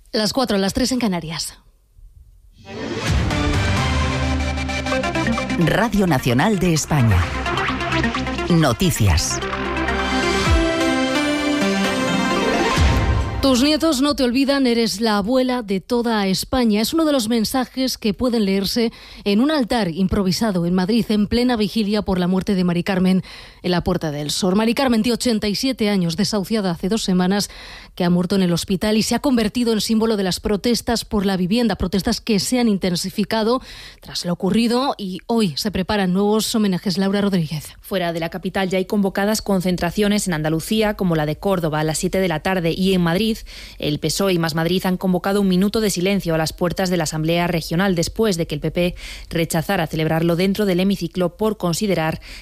Las 4, las 3 en Canarias. Radio Nacional de España. Noticias. Tus nietos no te olvidan, eres la abuela de toda España. Es uno de los mensajes que pueden leerse en un altar improvisado en Madrid en plena vigilia por la muerte de Mari Carmen en la Puerta del Sol. Mari Carmen tiene 87 años, desahuciada hace 2 semanas, que ha muerto en el hospital y se ha convertido en símbolo de las protestas por la vivienda, protestas que se han intensificado tras lo ocurrido y hoy se preparan nuevos homenajes. Laura Rodríguez. Fuera de la capital ya hay convocadas concentraciones en Andalucía, como la de Córdoba a las 7 de la tarde, y en Madrid el PSOE y Más Madrid han convocado un minuto de silencio a las puertas de la Asamblea Regional después de que el PP rechazara celebrarlo dentro del hemiciclo por considerar